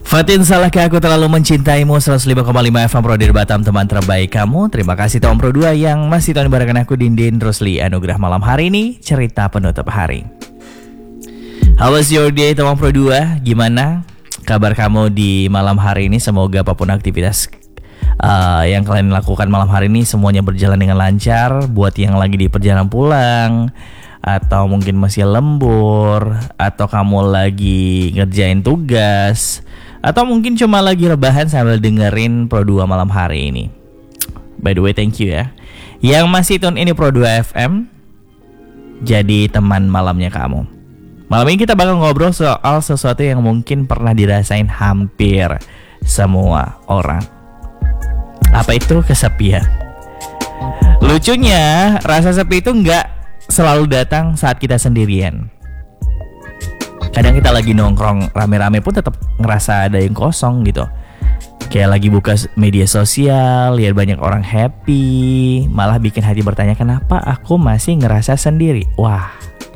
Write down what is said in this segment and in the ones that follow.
Fatin, salahkah aku terlalu mencintaimu? 105,5 FM Pro dari Batam, teman terbaik kamu. Terima kasih Tom Pro 2 yang masih tahun barengkan aku, Dindin Rosli Anugrah. Malam hari ini cerita penutup hari. How was your day Tom Pro 2? Gimana kabar kamu di malam hari ini? Semoga apapun aktivitas yang kalian lakukan malam hari ini semuanya berjalan dengan lancar. Buat yang lagi di perjalanan pulang, atau mungkin masih lembur, atau kamu lagi ngerjain tugas, atau mungkin cuma lagi rebahan sambil dengerin Pro 2 malam hari ini. By the way, thank you ya yang masih tune ini Pro 2 FM, jadi teman malamnya kamu. Malam ini kita bakal ngobrol soal sesuatu yang mungkin pernah dirasain hampir semua orang. Apa itu? Kesepian. Lucunya, rasa sepi itu nggak selalu datang saat kita sendirian. Kadang kita lagi nongkrong rame-rame pun tetap ngerasa ada yang kosong gitu. Kayak lagi buka media sosial, lihat banyak orang happy, malah bikin hati bertanya, kenapa aku masih ngerasa sendiri? Wah.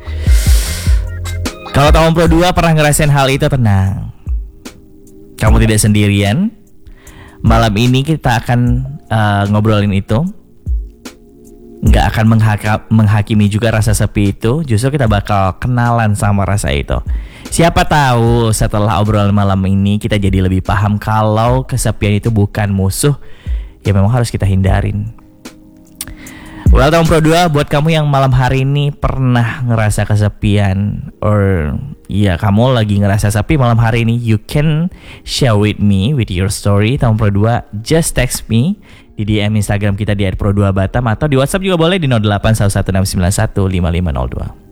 Kalau Tom Pro 2 pernah ngerasain hal itu, tenang, kamu tidak sendirian. Malam ini kita akan ngobrolin itu. Nggak akan menghakimi juga rasa sepi itu. Justru kita bakal kenalan sama rasa itu. Siapa tahu setelah obrolan malam ini kita jadi lebih paham kalau kesepian itu bukan musuh yang memang harus kita hindarin. Well, Tom Pro 2, buat kamu yang malam hari ini pernah ngerasa kesepian, or ya kamu lagi ngerasa sepi malam hari ini, you can share with me with your story. Tom Pro 2, just text me di DM Instagram kita di @pro2batam, atau di WhatsApp juga boleh di 081169155002.